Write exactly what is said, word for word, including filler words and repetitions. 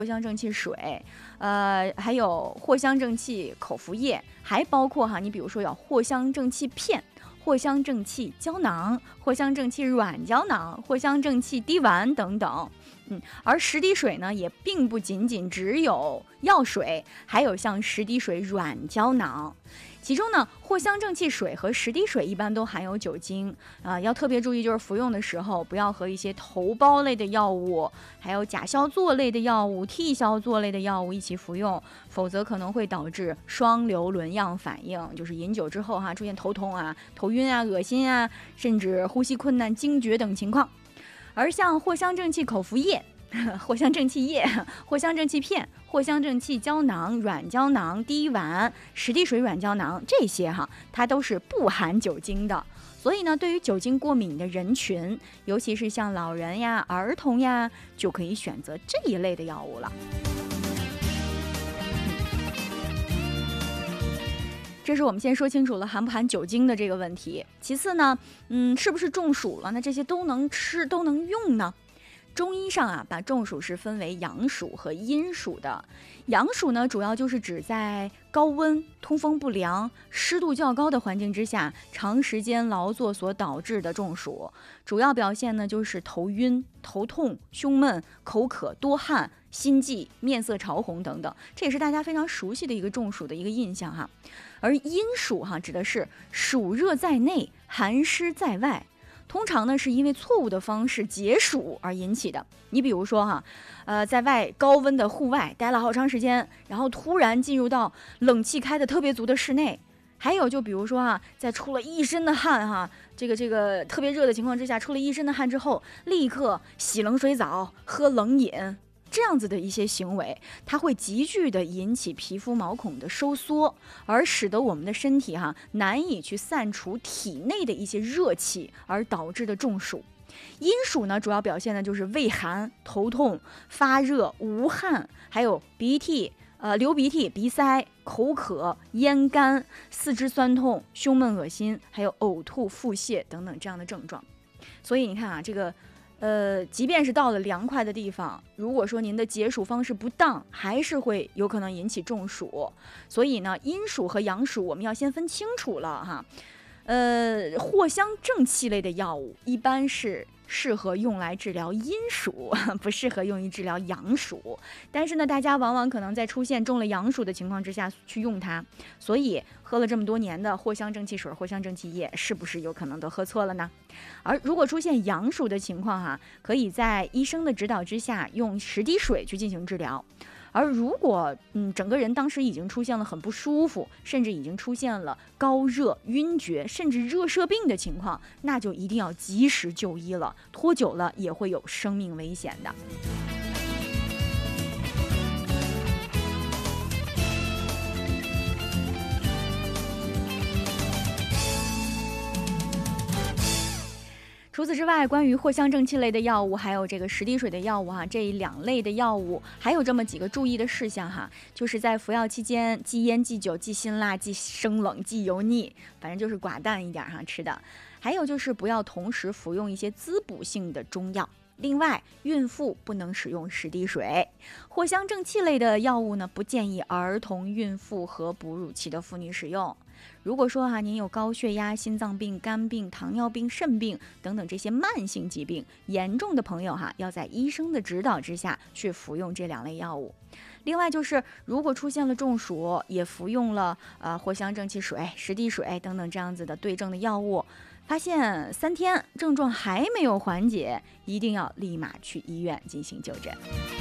藿香正气水，呃，还有藿香正气口服液，还包括哈，你比如说有藿香正气片、藿香正气胶囊、藿香正气软胶囊、藿香正气滴丸等等。嗯，而十滴水呢，也并不仅仅只有药水，还有像十滴水软胶囊。其中呢，藿香正气水和十滴水一般都含有酒精啊、呃，要特别注意，就是服用的时候不要和一些头孢类的药物，还有甲硝唑类的药物、替硝唑类的药物一起服用，否则可能会导致双硫仑样反应，就是饮酒之后哈、啊、出现头痛啊、头晕啊、恶心啊，甚至呼吸困难、惊厥等情况。而像藿香正气口服液、藿香正气液、藿香正气片、藿香正气胶囊、软胶囊、滴丸、十滴水软胶囊，这些哈，它都是不含酒精的。所以呢，对于酒精过敏的人群，尤其是像老人呀、儿童呀，就可以选择这一类的药物了。这是我们先说清楚了含不含酒精的这个问题。其次呢，嗯，是不是中暑了？那这些都能吃，都能用呢？中医上啊，把中暑是分为阳暑和阴暑的。阳暑呢，主要就是指在高温、通风不良、湿度较高的环境之下，长时间劳作所导致的中暑。主要表现呢，就是头晕、头痛、胸闷、口渴、多汗、心悸、面色潮红等等，这也是大家非常熟悉的一个中暑的一个印象哈。而阴暑哈，指的是暑热在内，寒湿在外。通常呢，是因为错误的方式解暑而引起的。你比如说哈，呃，在外高温的户外待了好长时间，然后突然进入到冷气开的特别足的室内。还有就比如说啊，在出了一身的汗哈，这个这个特别热的情况之下，出了一身的汗之后，立刻洗冷水澡、喝冷饮。这样子的一些行为，它会急剧的引起皮肤毛孔的收缩，而使得我们的身体哈难以去散除体内的一些热气，而导致的中暑。阴暑呢，主要表现的就是畏寒、头痛、发热、无汗，还有鼻涕、呃流鼻涕、鼻塞、口渴、咽干、四肢酸痛、胸闷、恶心，还有呕吐、腹泻等等这样的症状。所以你看啊，这个。呃，即便是到了凉快的地方，如果说您的解暑方式不当，还是会有可能引起中暑。所以呢，阴暑和阳暑我们要先分清楚了哈。呃，藿香正气类的药物一般是适合用来治疗阴暑，不适合用于治疗阳暑。但是呢，大家往往可能在出现中了阳暑的情况之下去用它，所以喝了这么多年的藿香正气水、藿香正气液，是不是有可能都喝错了呢？而如果出现阳暑的情况哈、啊，可以在医生的指导之下用十滴水去进行治疗。而如果嗯整个人当时已经出现了很不舒服，甚至已经出现了高热、晕厥，甚至热射病的情况，那就一定要及时就医了，拖久了也会有生命危险的。除此之外，关于藿香正气类的药物，还有这个十滴水的药物哈，这两类的药物还有这么几个注意的事项哈，就是在服药期间忌烟、忌酒、忌辛辣、忌生冷、忌油腻，反正就是寡淡一点哈吃的。还有就是不要同时服用一些滋补性的中药。另外，孕妇不能使用十滴水。藿香正气类的药物呢，不建议儿童、孕妇和哺乳期的妇女使用。如果说哈、啊、您有高血压、心脏病、肝病、糖尿病、肾病等等这些慢性疾病严重的朋友哈、啊，要在医生的指导之下去服用这两类药物。另外就是如果出现了中暑，也服用了呃藿香正气水、十滴水等等这样子的对症的药物，发现三天症状还没有缓解，一定要立马去医院进行就诊。